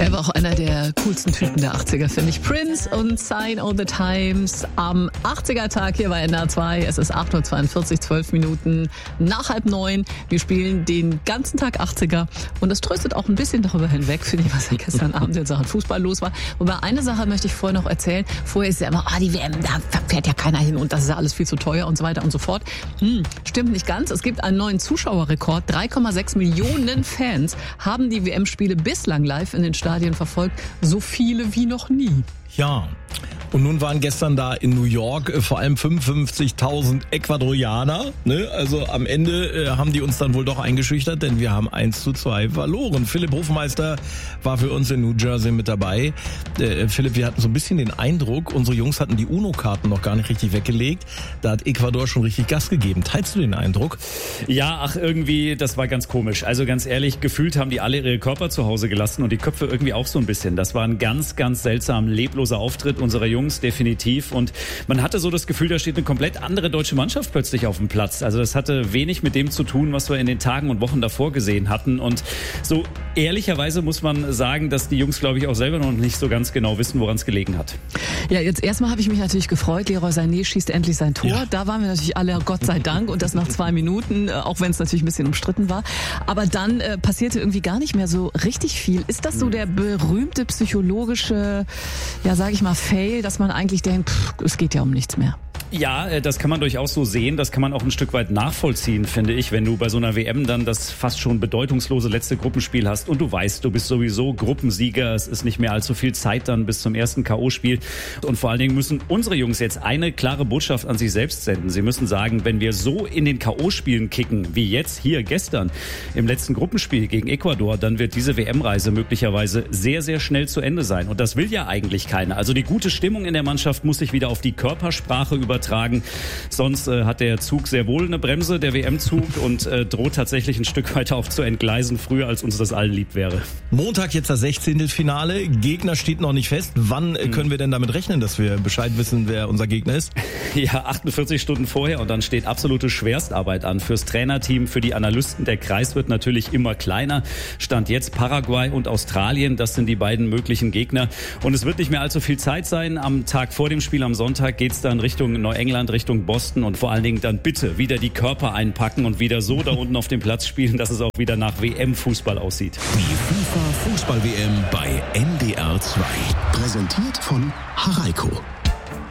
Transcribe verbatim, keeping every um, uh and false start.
Er war auch einer der coolsten Typen der achtziger, finde ich. Prince und Sign of the Times am achtziger-Tag hier bei N D R zwei. Es ist acht Uhr zweiundvierzig, zwölf Minuten nach halb neun. Wir spielen den ganzen Tag achtziger und das tröstet auch ein bisschen darüber hinweg, finde ich, was ja gestern Abend in Sachen Fußball los war. Wobei eine Sache möchte ich vorher noch erzählen. Vorher ist ja immer, ah, die W M, da fährt ja keiner hin und das ist ja alles viel zu teuer und so weiter und so fort. Hm, stimmt nicht ganz. Es gibt einen neuen Zuschauerrekord. drei Komma sechs Millionen Fans haben die W M-Spiele bislang live in den Stadien verfolgt. So viele wie noch nie. Ja, und nun waren gestern da in New York äh, vor allem fünfundfünfzigtausend Ecuadorianer. Ne? Also am Ende äh, haben die uns dann wohl doch eingeschüchtert, denn wir haben eins zu zwei verloren. Philipp Hofmeister war für uns in New Jersey mit dabei. Äh, Philipp, wir hatten so ein bisschen den Eindruck, unsere Jungs hatten die UNO-Karten noch gar nicht richtig weggelegt. Da hat Ecuador schon richtig Gas gegeben. Teilst du den Eindruck? Ja, ach irgendwie, das war ganz komisch. Also ganz ehrlich, gefühlt haben die alle ihre Körper zu Hause gelassen und die Köpfe irgendwie auch so ein bisschen. Das war ein ganz, ganz seltsam lebloser Auftritt unserer Jungs, definitiv. Und man hatte so das Gefühl, da steht eine komplett andere deutsche Mannschaft plötzlich auf dem Platz. Also das hatte wenig mit dem zu tun, was wir in den Tagen und Wochen davor gesehen hatten. Und so ehrlicherweise muss man sagen, dass die Jungs, glaube ich, auch selber noch nicht so ganz genau wissen, woran es gelegen hat. Ja, jetzt erstmal habe ich mich natürlich gefreut. Leroy Sané schießt endlich sein Tor. Ja. Da waren wir natürlich alle, Gott sei Dank, und das nach zwei Minuten, auch wenn es natürlich ein bisschen umstritten war. Aber dann äh, passierte irgendwie gar nicht mehr so richtig viel. Ist das so der berühmte psychologische, ja, sage ich mal, Fail, dass man eigentlich denkt, pff, es geht ja um nichts mehr? Ja, das kann man durchaus so sehen. Das kann man auch ein Stück weit nachvollziehen, finde ich, wenn du bei so einer W M dann das fast schon bedeutungslose letzte Gruppenspiel hast und du weißt, du bist sowieso Gruppensieger. Es ist nicht mehr allzu viel Zeit dann bis zum ersten K O-Spiel. Und vor allen Dingen müssen unsere Jungs jetzt eine klare Botschaft an sich selbst senden. Sie müssen sagen, wenn wir so in den K O-Spielen kicken, wie jetzt hier gestern im letzten Gruppenspiel gegen Ecuador, dann wird diese W M-Reise möglicherweise sehr, sehr schnell zu Ende sein. Und das will ja eigentlich keiner. Also die gute Stimmung in der Mannschaft muss sich wieder auf die Körpersprache übertragen. Tragen. Sonst äh, hat der Zug sehr wohl eine Bremse, der W M-Zug, und äh, droht tatsächlich ein Stück weiter auch zu entgleisen, früher als uns das allen lieb wäre. Montag jetzt das Sechzehntelfinale. Gegner steht noch nicht fest. Wann äh, können wir denn damit rechnen, dass wir Bescheid wissen, wer unser Gegner ist? Ja, achtundvierzig Stunden vorher, und dann steht absolute Schwerstarbeit an fürs Trainerteam, für die Analysten. Der Kreis wird natürlich immer kleiner. Stand jetzt Paraguay und Australien, das sind die beiden möglichen Gegner. Und es wird nicht mehr allzu viel Zeit sein. Am Tag vor dem Spiel am Sonntag geht's dann Richtung Neuengland, Richtung Boston, und vor allen Dingen dann bitte wieder die Körper einpacken und wieder so da unten auf dem Platz spielen, dass es auch wieder nach W M-Fußball aussieht. Die FIFA Fußball-W M bei N D R zwei. Präsentiert von Haraiko.